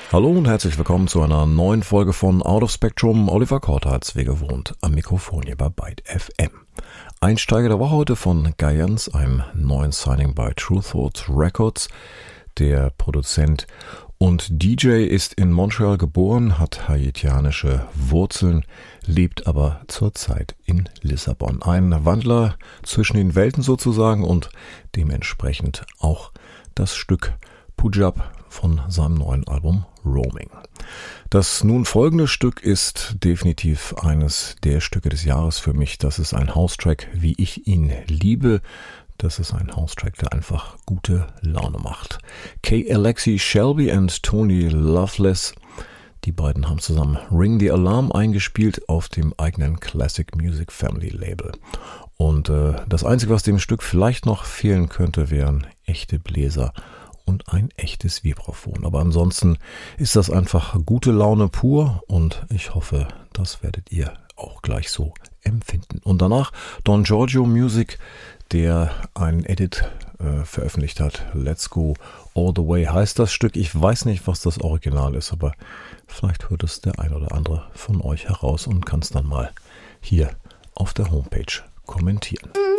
Hallo und herzlich willkommen zu einer neuen Folge von Out of Spectrum. Oliver Kortharz, wie gewohnt, am Mikrofon hier bei Byte FM. Einsteiger der Woche heute von Giants, einem neuen Signing bei True Thoughts Records. Der Produzent und DJ ist in Montreal geboren, hat haitianische Wurzeln, lebt aber zurzeit in Lissabon. Ein Wandler zwischen den Welten sozusagen und dementsprechend auch das Stück Pujab von seinem neuen Album Roaming. Das nun folgende Stück ist definitiv eines der Stücke des Jahres für mich. Das ist ein House-Track, wie ich ihn liebe. Das ist ein House-Track, der einfach gute Laune macht. K. Alexi Shelby und Tony Loveless, die beiden haben zusammen Ring the Alarm eingespielt auf dem eigenen Classic Music Family Label. Und das Einzige, was dem Stück vielleicht noch fehlen könnte, wären echte Bläser und ein echtes Vibraphon. Aber ansonsten ist das einfach gute Laune pur und ich hoffe, das werdet ihr auch gleich so empfinden. Und danach Don Giorgio Music, der einen Edit veröffentlicht hat. Let's Go All the Way heißt das Stück. Ich weiß nicht, was das Original ist, aber vielleicht hört es der ein oder andere von euch heraus und kann es dann mal hier auf der Homepage kommentieren.